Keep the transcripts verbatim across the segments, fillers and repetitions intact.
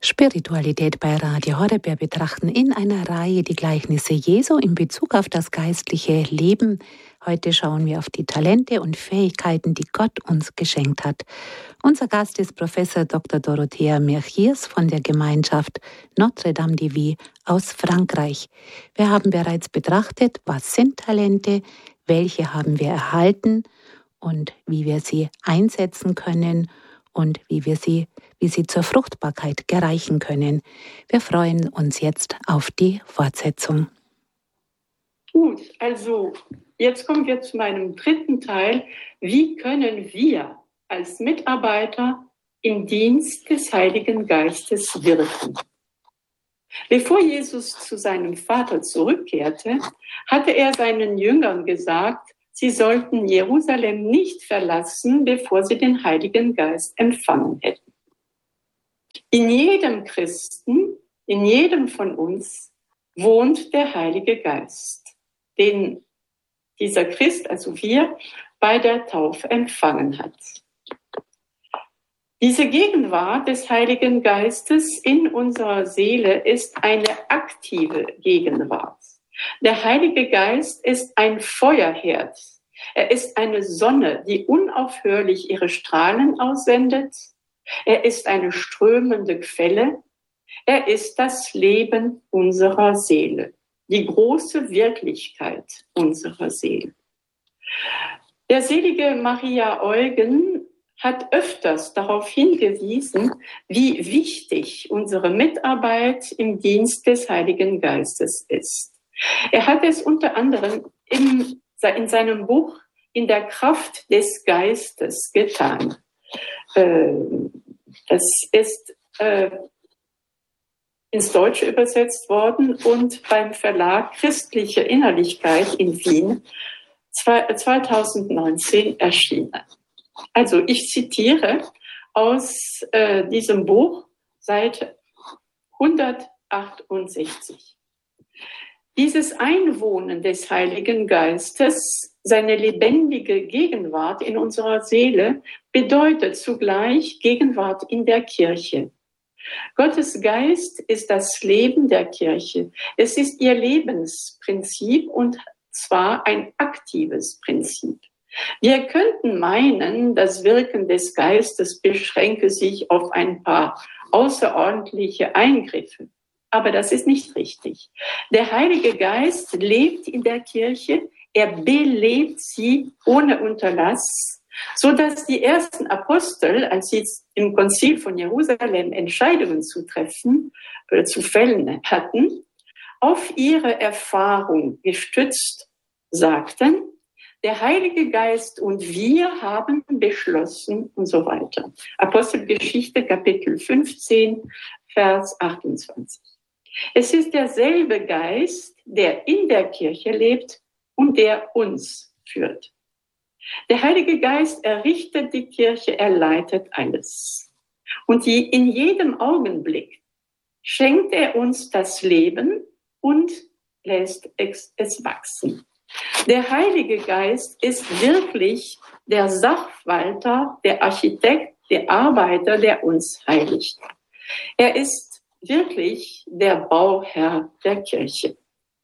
Spiritualität bei Radio Horeb. Wir betrachten in einer Reihe die Gleichnisse Jesu in Bezug auf das geistliche Leben. Heute schauen wir auf die Talente und Fähigkeiten, die Gott uns geschenkt hat. Unser Gast ist Professor Doktor Dorothea Merchiers von der Gemeinschaft Notre-Dame de Vie aus Frankreich. Wir haben bereits betrachtet, was sind Talente, welche haben wir erhalten und wie wir sie einsetzen können und wie wir sie, wie sie zur Fruchtbarkeit gereichen können. Wir freuen uns jetzt auf die Fortsetzung. Gut, also jetzt kommen wir zu meinem dritten Teil. Wie können wir als Mitarbeiter im Dienst des Heiligen Geistes wirken? Bevor Jesus zu seinem Vater zurückkehrte, hatte er seinen Jüngern gesagt, sie sollten Jerusalem nicht verlassen, bevor sie den Heiligen Geist empfangen hätten. In jedem Christen, in jedem von uns wohnt der Heilige Geist, den dieser Christ, also wir, bei der Taufe empfangen hat. Diese Gegenwart des Heiligen Geistes in unserer Seele ist eine aktive Gegenwart. Der Heilige Geist ist ein Feuerherd. Er ist eine Sonne, die unaufhörlich ihre Strahlen aussendet. Er ist eine strömende Quelle. Er ist das Leben unserer Seele, die große Wirklichkeit unserer Seele. Der selige Maria Eugen hat öfters darauf hingewiesen, wie wichtig unsere Mitarbeit im Dienst des Heiligen Geistes ist. Er hat es unter anderem im, in seinem Buch In der Kraft des Geistes getan. Das ist ins Deutsche übersetzt worden und beim Verlag Christliche Innerlichkeit in Wien zweitausendneunzehn erschienen. Also ich zitiere aus diesem Buch Seite hundertachtundsechzig. Dieses Einwohnen des Heiligen Geistes, seine lebendige Gegenwart in unserer Seele, bedeutet zugleich Gegenwart in der Kirche. Gottes Geist ist das Leben der Kirche. Es ist ihr Lebensprinzip und zwar ein aktives Prinzip. Wir könnten meinen, das Wirken des Geistes beschränke sich auf ein paar außerordentliche Eingriffe. Aber das ist nicht richtig. Der Heilige Geist lebt in der Kirche, er belebt sie ohne Unterlass, so dass die ersten Apostel, als sie im Konzil von Jerusalem Entscheidungen zu treffen oder zu fällen hatten, auf ihre Erfahrung gestützt sagten, der Heilige Geist und wir haben beschlossen und so weiter. Apostelgeschichte, Kapitel fünfzehn, Vers achtundzwanzig. Es ist derselbe Geist, der in der Kirche lebt und der uns führt. Der Heilige Geist errichtet die Kirche, er leitet alles. Und die, in jedem Augenblick schenkt er uns das Leben und lässt es, es wachsen. Der Heilige Geist ist wirklich der Sachwalter, der Architekt, der Arbeiter, der uns heiligt. Er ist wirklich der Bauherr der Kirche.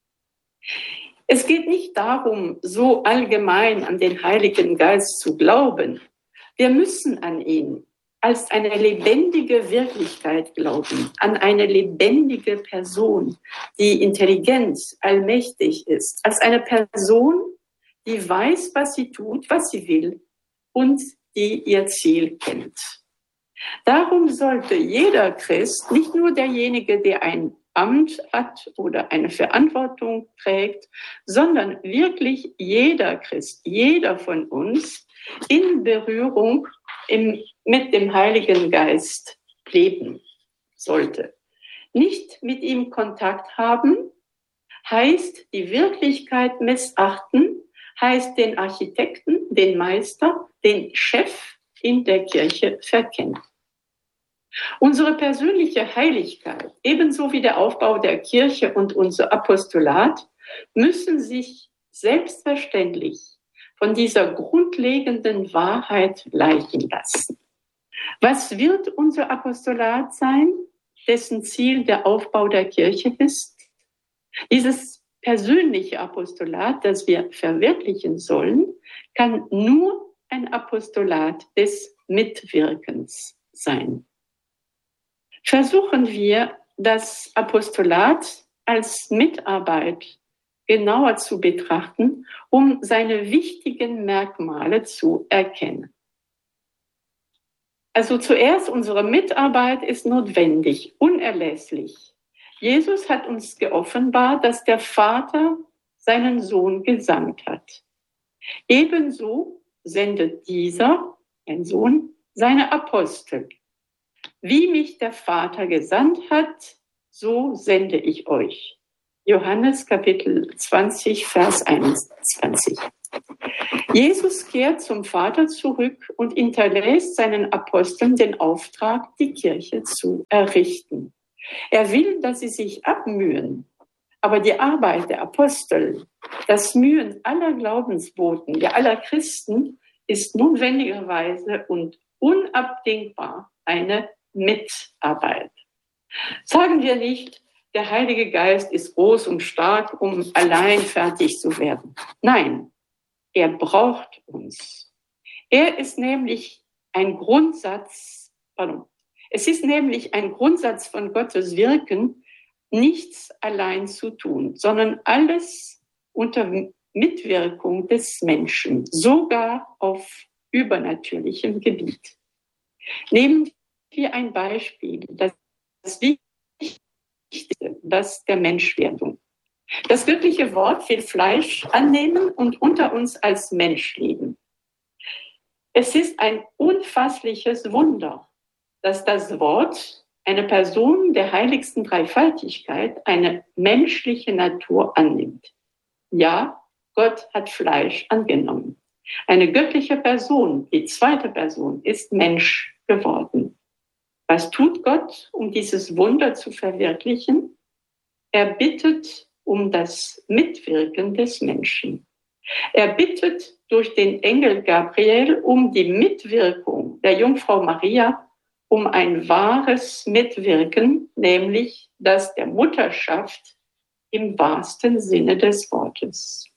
Es geht nicht darum, so allgemein an den Heiligen Geist zu glauben. Wir müssen an ihn als eine lebendige Wirklichkeit glauben, an eine lebendige Person, die intelligent, allmächtig ist, als eine Person, die weiß, was sie tut, was sie will und die ihr Ziel kennt. Darum sollte jeder Christ, nicht nur derjenige, der ein Amt hat oder eine Verantwortung trägt, sondern wirklich jeder Christ, jeder von uns in Berührung im, mit dem Heiligen Geist leben sollte. Nicht mit ihm Kontakt haben, heißt die Wirklichkeit missachten, heißt den Architekten, den Meister, den Chef in der Kirche verkennen. Unsere persönliche Heiligkeit, ebenso wie der Aufbau der Kirche und unser Apostolat, müssen sich selbstverständlich von dieser grundlegenden Wahrheit leiten lassen. Was wird unser Apostolat sein? dessen Ziel der Aufbau der Kirche ist. Dieses persönliche Apostolat, das wir verwirklichen sollen, kann nur ein Apostolat des Mitwirkens sein. Versuchen wir, das Apostolat als Mitarbeit genauer zu betrachten, um seine wichtigen Merkmale zu erkennen. Also zuerst, unsere Mitarbeit ist notwendig, unerlässlich. Jesus hat uns geoffenbart, dass der Vater seinen Sohn gesandt hat. Ebenso sendet dieser, ein Sohn, seine Apostel. Wie mich der Vater gesandt hat, so sende ich euch. Johannes Kapitel zwanzig, Vers einundzwanzig. Jesus kehrt zum Vater zurück und hinterlässt seinen Aposteln den Auftrag, die Kirche zu errichten. Er will, dass sie sich abmühen. Aber die Arbeit der Apostel, das Mühen aller Glaubensboten, ja aller Christen, ist notwendigerweise und unabdingbar eine Mitarbeit. Sagen wir nicht, der Heilige Geist ist groß und stark, um allein fertig zu werden. Nein, er braucht uns. Er ist nämlich ein Grundsatz, pardon, es ist nämlich ein Grundsatz von Gottes Wirken, nichts allein zu tun, sondern alles unter Mitwirkung des Menschen, sogar auf übernatürlichem Gebiet. Nehmen wir ein Beispiel, das Wichtigste, das der Menschwerdung. Das göttliche Wort will Fleisch annehmen und unter uns als Mensch leben. Es ist ein unfassliches Wunder, dass das Wort, eine Person der heiligsten Dreifaltigkeit, eine menschliche Natur annimmt. Ja, Gott hat Fleisch angenommen. Eine göttliche Person, die zweite Person, ist Mensch geworden. Was tut Gott, um dieses Wunder zu verwirklichen? Er bittet um das Mitwirken des Menschen. Er bittet durch den Engel Gabriel um die Mitwirkung der Jungfrau Maria, um ein wahres Mitwirken, nämlich das der Mutterschaft im wahrsten Sinne des Wortes.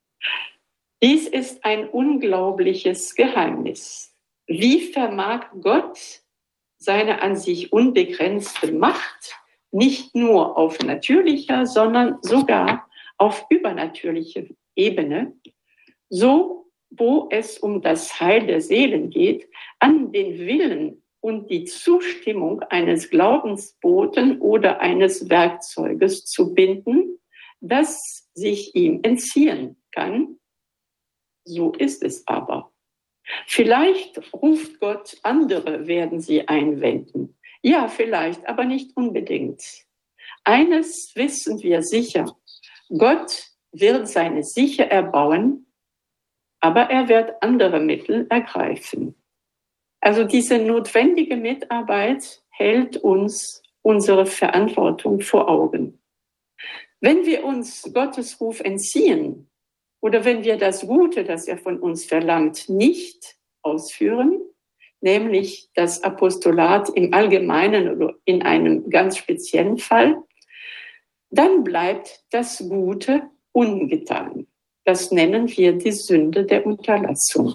Dies ist ein unglaubliches Geheimnis. Wie vermag Gott seine an sich unbegrenzte Macht nicht nur auf natürlicher, sondern sogar auf übernatürlicher Ebene, so wo es um das Heil der Seelen geht, an den Willen und die Zustimmung eines Glaubensboten oder eines Werkzeuges zu binden, das sich ihm entziehen kann. So ist es aber. Vielleicht ruft Gott andere, werden Sie einwenden. Ja, vielleicht, aber nicht unbedingt. Eines wissen wir sicher. Gott wird seine Siche erbauen, aber er wird andere Mittel ergreifen. Also diese notwendige Mitarbeit hält uns unsere Verantwortung vor Augen. Wenn wir uns Gottes Ruf entziehen oder wenn wir das Gute, das er von uns verlangt, nicht ausführen, nämlich das Apostolat im Allgemeinen oder in einem ganz speziellen Fall, dann bleibt das Gute ungetan. Das nennen wir die Sünde der Unterlassung.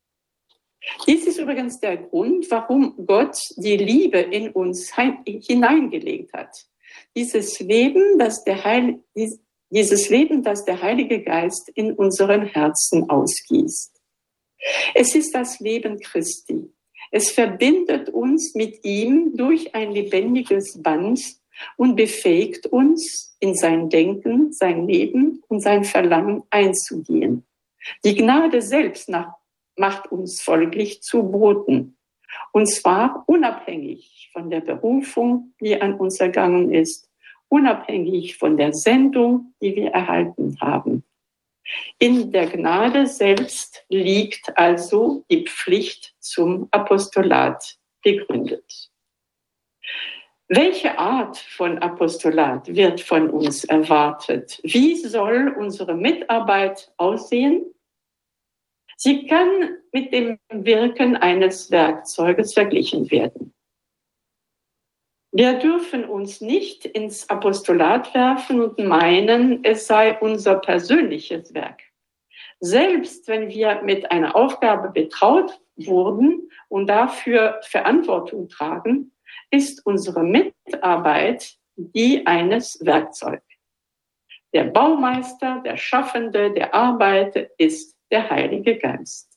Dies ist übrigens der Grund, warum Gott die Liebe in uns hineingelegt hat. Dieses Leben, das der Heil, dieses Leben, das der Heilige Geist in unseren Herzen ausgießt. Es ist das Leben Christi. Es verbindet uns mit ihm durch ein lebendiges Band und befähigt uns, in sein Denken, sein Leben und sein Verlangen einzugehen. Die Gnade selbst nach macht uns folglich zu Boten. Und zwar unabhängig von der Berufung, die an uns ergangen ist, unabhängig von der Sendung, die wir erhalten haben. In der Gnade selbst liegt also die Pflicht zum Apostolat begründet. Welche Art von Apostolat wird von uns erwartet? Wie soll unsere Mitarbeit aussehen? Sie kann mit dem Wirken eines Werkzeuges verglichen werden. Wir dürfen uns nicht ins Apostolat werfen und meinen, es sei unser persönliches Werk. Selbst wenn wir mit einer Aufgabe betraut wurden und dafür Verantwortung tragen, ist unsere Mitarbeit die eines Werkzeugs. Der Baumeister, der Schaffende, der Arbeiter ist der Heilige Geist.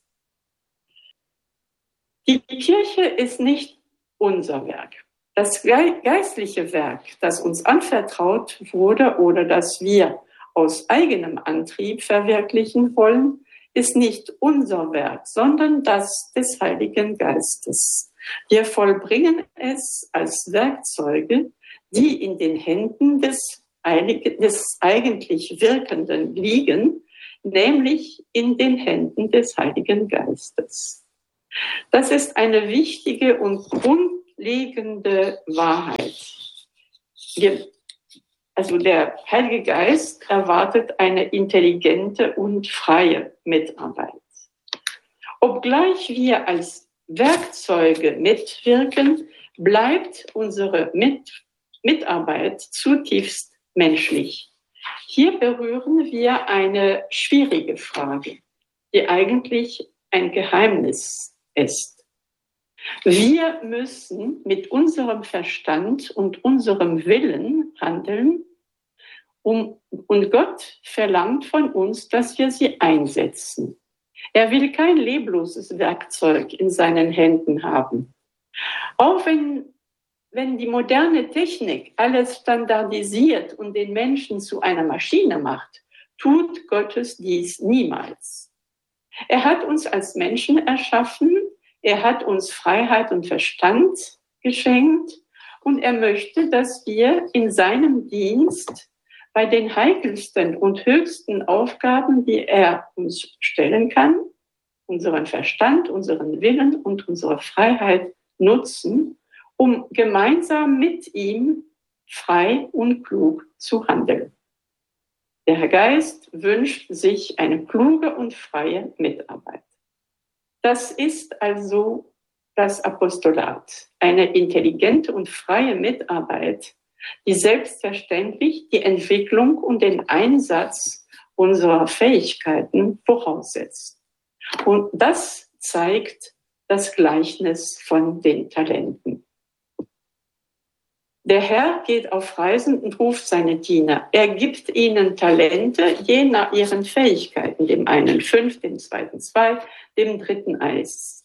Die Kirche ist nicht unser Werk. Das geistliche Werk, das uns anvertraut wurde oder das wir aus eigenem Antrieb verwirklichen wollen, ist nicht unser Werk, sondern das des Heiligen Geistes. Wir vollbringen es als Werkzeuge, die in den Händen des, des eigentlich Wirkenden liegen, nämlich in den Händen des Heiligen Geistes. Das ist eine wichtige und grundlegende Wahrheit. Wir, also der Heilige Geist erwartet eine intelligente und freie Mitarbeit. Obgleich wir als Werkzeuge mitwirken, bleibt unsere Mit- Mitarbeit zutiefst menschlich. Hier berühren wir eine schwierige Frage, die eigentlich ein Geheimnis ist. Wir müssen mit unserem Verstand und unserem Willen handeln, um, und Gott verlangt von uns, dass wir sie einsetzen. Er will kein lebloses Werkzeug in seinen Händen haben. Auch wenn, wenn die moderne Technik alles standardisiert und den Menschen zu einer Maschine macht, tut Gottes dies niemals. Er hat uns als Menschen erschaffen, er hat uns Freiheit und Verstand geschenkt und er möchte, dass wir in seinem Dienst bei den heikelsten und höchsten Aufgaben, die er uns stellen kann, unseren Verstand, unseren Willen und unsere Freiheit nutzen, um gemeinsam mit ihm frei und klug zu handeln. Der Herr Geist wünscht sich eine kluge und freie Mitarbeit. Das ist also das Apostolat, eine intelligente und freie Mitarbeit, die selbstverständlich die Entwicklung und den Einsatz unserer Fähigkeiten voraussetzt. Und das zeigt das Gleichnis von den Talenten. Der Herr geht auf Reisen und ruft seine Diener. Er gibt ihnen Talente, je nach ihren Fähigkeiten. Dem einen fünf, dem zweiten zwei, dem dritten eins.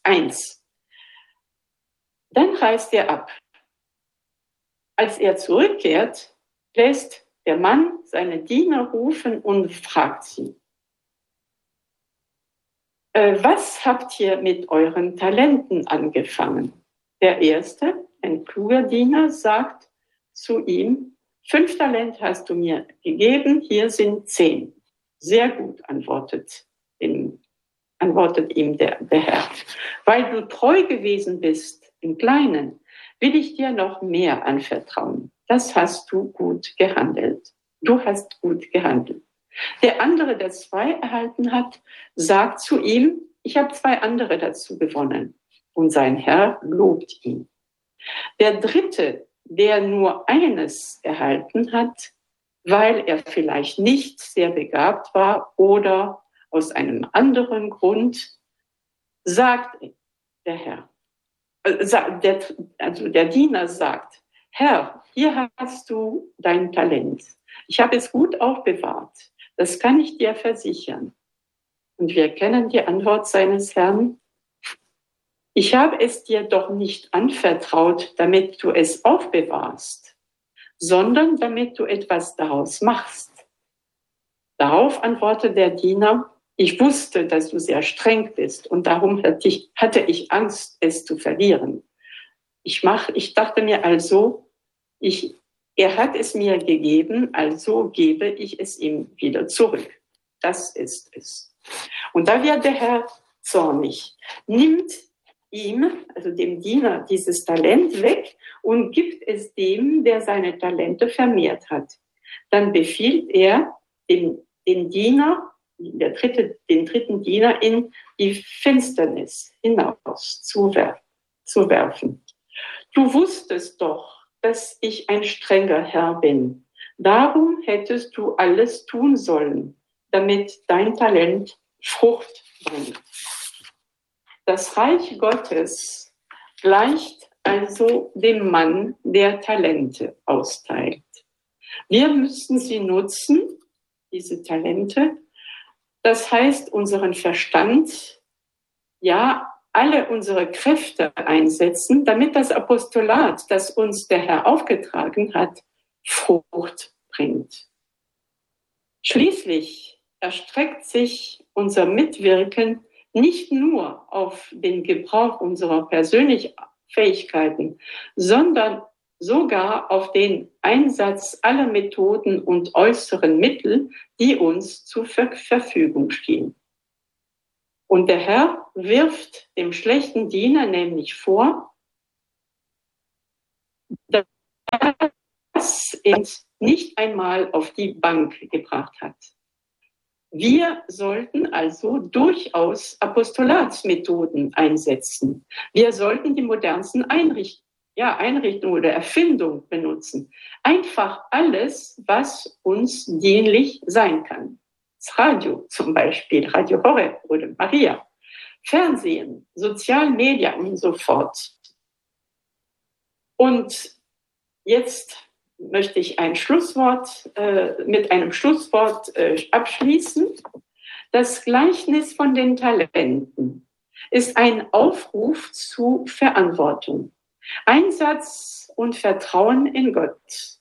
Dann reist er ab. Als er zurückkehrt, lässt der Mann seine Diener rufen und fragt sie: äh, Was habt ihr mit euren Talenten angefangen? Der erste, ein kluger Diener, sagt zu ihm: Fünf Talente hast du mir gegeben, hier sind zehn. Sehr gut, antwortet ihm, antwortet ihm der, der Herr. Weil du treu gewesen bist im Kleinen, will ich dir noch mehr anvertrauen. Das hast du gut gehandelt. Du hast gut gehandelt. Der andere, der zwei erhalten hat, sagt zu ihm: Ich habe zwei andere dazu gewonnen. Und sein Herr lobt ihn. Der dritte, der nur eines erhalten hat, weil er vielleicht nicht sehr begabt war oder aus einem anderen Grund, sagt der Herr, der, also der Diener sagt: Herr, hier hast du dein Talent. Ich habe es gut aufbewahrt. Das kann ich dir versichern. Und wir kennen die Antwort seines Herrn: Ich habe es dir doch nicht anvertraut, damit du es aufbewahrst, sondern damit du etwas daraus machst. Darauf antwortet der Diener: Ich wusste, dass du sehr streng bist und darum hatte ich, hatte ich Angst, es zu verlieren. Ich, mach, ich dachte mir also, ich, er hat es mir gegeben, also gebe ich es ihm wieder zurück. Das ist es. Und da wird der Herr zornig, nimmt ihm, also dem Diener, dieses Talent weg und gibt es dem, der seine Talente vermehrt hat. Dann befiehlt er dem, den Diener, der dritte, den dritten Diener in die Finsternis hinaus zu, wer- zu werfen. Du wusstest doch, dass ich ein strenger Herr bin. Darum hättest du alles tun sollen, damit dein Talent Frucht bringt. Das Reich Gottes gleicht also dem Mann, der Talente austeilt. Wir müssen sie nutzen, diese Talente. Das heißt, unseren Verstand, ja, alle unsere Kräfte einsetzen, damit das Apostolat, das uns der Herr aufgetragen hat, Frucht bringt. Schließlich erstreckt sich unser Mitwirken nicht nur auf den Gebrauch unserer persönlichen Fähigkeiten, sondern sogar auf den Einsatz aller Methoden und äußeren Mittel, die uns zur Verfügung stehen. Und der Herr wirft dem schlechten Diener nämlich vor, dass er es nicht einmal auf die Bank gebracht hat. Wir sollten also durchaus Apostolatsmethoden einsetzen. Wir sollten die modernsten Einrichtungen, ja, Einrichtungen oder Erfindungen benutzen. Einfach alles, was uns dienlich sein kann. Das Radio zum Beispiel, Radio Horeb oder Maria, Fernsehen, Sozialmedia und so fort. Und jetzt möchte ich ein Schlusswort äh, mit einem Schlusswort äh, abschließen. Das Gleichnis von den Talenten ist ein Aufruf zu Verantwortung, Einsatz und Vertrauen in Gott.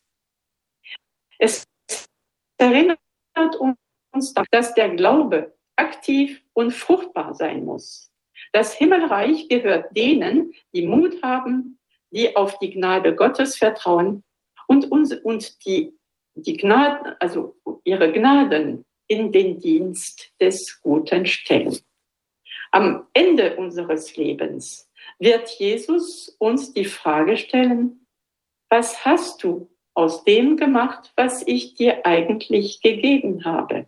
Es erinnert uns, dass der Glaube aktiv und fruchtbar sein muss. Das Himmelreich gehört denen, die Mut haben, die auf die Gnade Gottes vertrauen und, uns, und die, die Gnaden, also ihre Gnaden in den Dienst des Guten stellen. Am Ende unseres Lebens wird Jesus uns die Frage stellen: Was hast du aus dem gemacht, was ich dir eigentlich gegeben habe?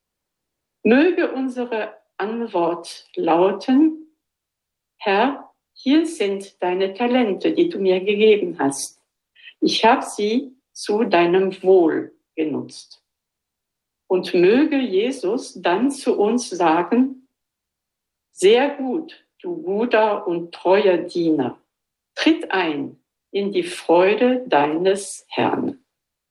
Möge unsere Antwort lauten: Herr, hier sind deine Talente, die du mir gegeben hast. Ich habe sie zu deinem Wohl genutzt. Und möge Jesus dann zu uns sagen: Sehr gut, du guter und treuer Diener. Tritt ein in die Freude deines Herrn.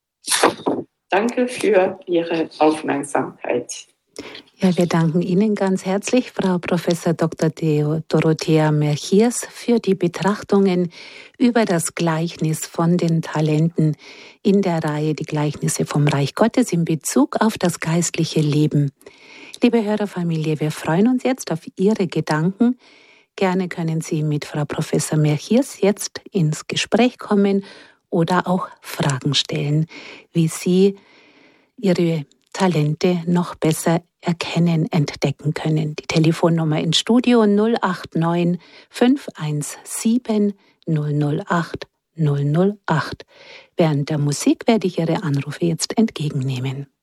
Danke für Ihre Aufmerksamkeit. Ja, wir danken Ihnen ganz herzlich, Frau Professor Doktor Dorothea Merchiers, für die Betrachtungen über das Gleichnis von den Talenten in der Reihe Die Gleichnisse vom Reich Gottes in Bezug auf das geistliche Leben. Liebe Hörerfamilie, wir freuen uns jetzt auf Ihre Gedanken. Gerne können Sie mit Frau Professor Merchiers jetzt ins Gespräch kommen oder auch Fragen stellen, wie Sie Ihre Talente noch besser erkennen, entdecken können. Die Telefonnummer ins Studio null acht neun fünf eins sieben null null acht null null acht. Während der Musik werde ich Ihre Anrufe jetzt entgegennehmen.